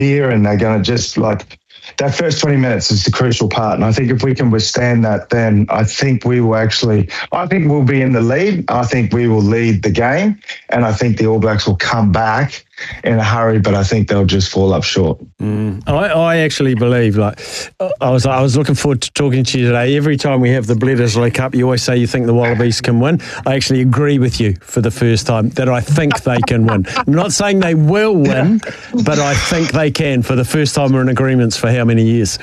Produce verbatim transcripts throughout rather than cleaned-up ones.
here, and they're going to just like that first twenty minutes is the crucial part. And I think if we can withstand that, then I think we will actually, I think we'll be in the lead. I think we will lead the game, and I think the All Blacks will come back in a hurry, but I think they'll just fall up short. Mm. I, I actually believe, like, I was I was looking forward to talking to you today. Every time we have the Bledisloe Cup, you always say you think the Wallabies can win. I actually agree with you for the first time that I think they can win. I'm not saying they will win, but I think they can. For the first time we're in agreements for how many years?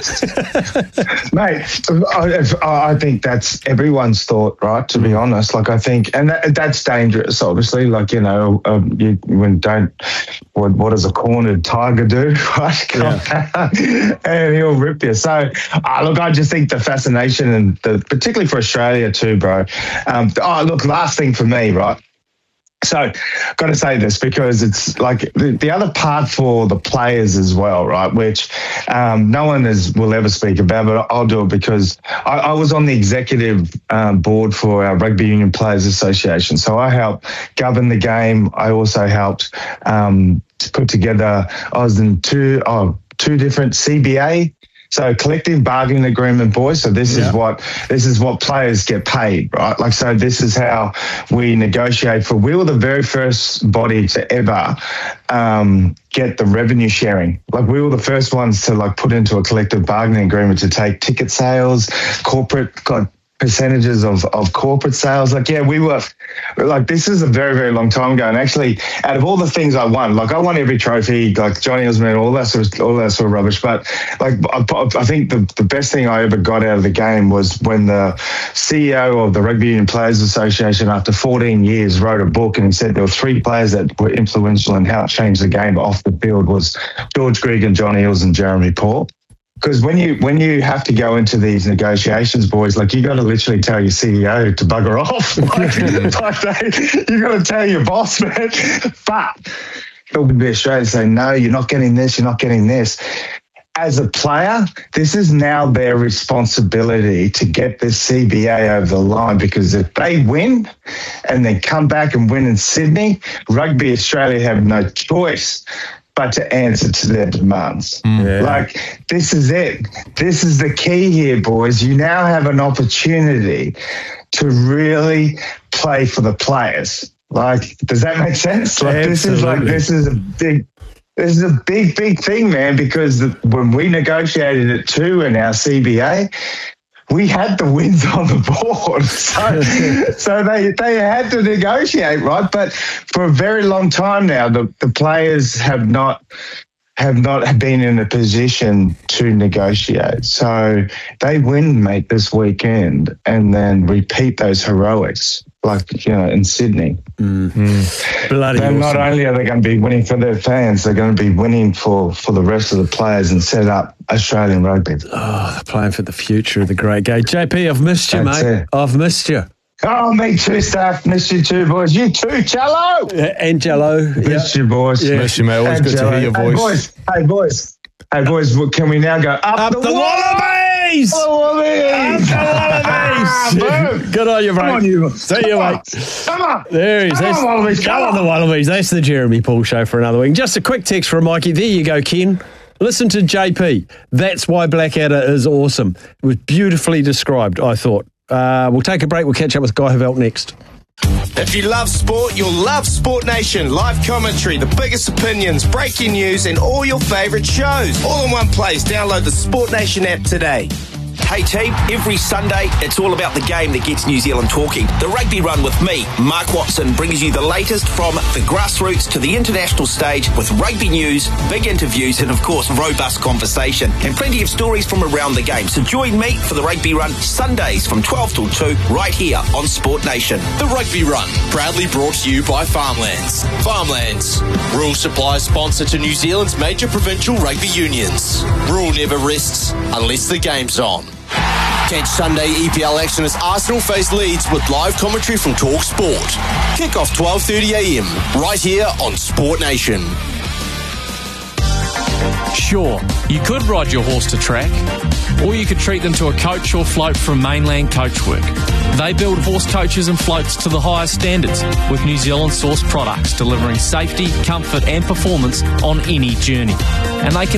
Mate, I, I think that's everyone's thought, right, to be honest. Like, I think, and that, that's dangerous, obviously. Like, you know, um, you when don't... What, what does a cornered tiger do, right? Yeah. And he'll rip you. So, uh, look, I just think the fascination, and the, particularly for Australia too, bro. Um, oh, look, last thing for me, right? So, got to say this because it's like the, the other part for the players as well, right? Which um, no one is will ever speak about, but I'll do it because I, I was on the executive um, board for our Rugby Union Players Association. So I helped govern the game. I also helped um, to put together. I was in two oh, two different C B A. So collective bargaining agreement, boys. So this yeah. is what this is what players get paid, right? Like, so this is how we negotiate for. We were the very first body to ever um, get the revenue sharing. Like, we were the first ones to like put into a collective bargaining agreement to take ticket sales, corporate got percentages of, of corporate sales. Like, yeah, we were like, this is a very, very long time ago. And actually, out of all the things I won, like I won every trophy, like Johnny Osmond, all that sort of, all that sort of rubbish. But like, I, I think the, the best thing I ever got out of the game was when the C E O of the Rugby Union Players Association, after fourteen years, wrote a book, and he said there were three players that were influential in how it changed the game off the field was George Gregan, John Eales, and Jeremy Paul. Because when you when you have to go into these negotiations, boys, like you got to literally tell your C E O to bugger off. Like, like you got to tell your boss, man. But it would be Australia saying, no, you're not getting this, you're not getting this. As a player, this is now their responsibility to get this C B A over the line, because if they win and then come back and win in Sydney, Rugby Australia have no choice but to answer to their demands. Yeah. Like, this is it. This is the key here, boys. You now have an opportunity to really play for the players. Like, does that make sense? Like, this is like, this is a big, this is a big, big thing, man, because the, when we negotiated it too in our C B A, we had the wins on the board. So, so they, they had to negotiate, right? But for a very long time now, the, the players have not have not been in a position to negotiate. So they win, mate, this weekend, and then repeat those heroics, like, you know, in Sydney. Mm-hmm. Bloody then awesome. Not only are they going to be winning for their fans, they're going to be winning for, for the rest of the players and set up Australian rugby. Oh, they're playing for the future of the great game. J P, I've missed you, That's mate. It. I've missed you. Oh, me too, Steph. Miss you too, boys. You too, Jello. Yeah, and Jello. Miss yeah. you, boys. Yeah. Miss you, mate. Always and good Jello. To hear your voice. Hey, boys. Hey, boys. Hey, boys. Can we now go up, up the, the Wallabies? Wallabies! Up the Wallabies! Good on you, mate. Come on, you. See you, mate. Come on. There he is. Come on, Wallabies. Come on, the Wallabies. That's the Jeremy Paul Show for another week. Just a quick text from Mikey. There you go, Ken. Listen to J P. That's why Blackadder is awesome. It was beautifully described, I thought. Uh, we'll take a break. We'll catch up with Guy Havelt next. If you love sport, you'll love Sport Nation. Live commentary, the biggest opinions, breaking news, and all your favourite shows. All in one place. Download the Sport Nation app today. Hey team, every Sunday it's all about the game that gets New Zealand talking. The Rugby Run with me, Mark Watson, brings you the latest from the grassroots to the international stage with rugby news, big interviews and of course robust conversation and plenty of stories from around the game. So join me for the Rugby Run Sundays from twelve till two right here on Sport Nation. The Rugby Run, proudly brought to you by Farmlands. Farmlands, rural supply sponsor to New Zealand's major provincial rugby unions. Rule never rests unless the game's on. Catch Sunday E P L action as Arsenal face Leeds with live commentary from Talk Sport. Kick off twelve thirty a m right here on Sport Nation. Sure, you could ride your horse to track, or you could treat them to a coach or float from Mainland Coachwork. They build horse coaches and floats to the highest standards with New Zealand sourced products delivering safety, comfort and performance on any journey. And they can